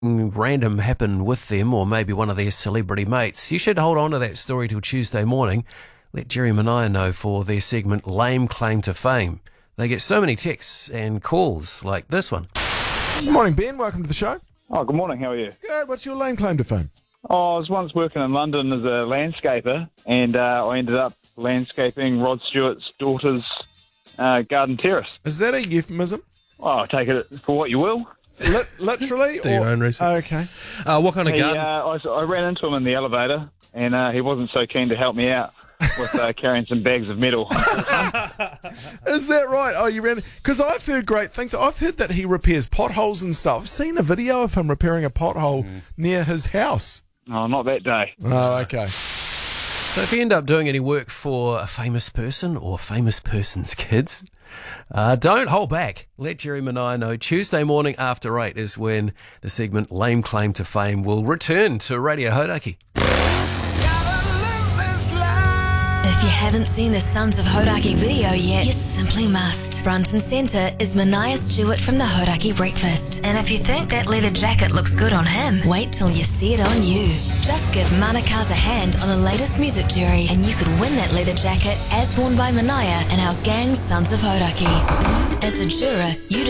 random happen with them or maybe one of their celebrity mates, you should hold on to that story till Tuesday morning. Let Jerry Manaya know for their segment Lame Claim to Fame. They get so many texts and calls like this one. Good morning, Ben. Welcome to the show. Oh, good morning. How are you? Good. What's your lame claim to fame? Oh, I was once working in London as a landscaper, and I ended up landscaping Rod Stewart's daughter's garden terrace. Is that a euphemism? Oh, take it for what you will. Literally? Do your own research. Okay. What kind of garden? I ran into him in the elevator, and he wasn't so keen to help me out with carrying some bags of metal. Is that right? Oh, you ran... Because I've heard great things. I've heard that he repairs potholes and stuff. I've seen a video of him repairing a pothole near his house. Oh, not that day. Oh, okay. So if you end up doing any work for a famous person or famous person's kids, don't hold back. Let Jerry Manaya know. Tuesday morning after 8 is when the segment Lame Claim to Fame will return to Radio Hodaki. If you haven't seen the Sons of Hodaki video yet, you simply must. Front and centre is Manaya Stewart from the Hodaki Breakfast. And if you think that leather jacket looks good on him, wait till you see it on you. Just give Manaka's a hand on the latest music jury and you could win that leather jacket as worn by Manaya and our gang Sons of Hodaki. As a juror, you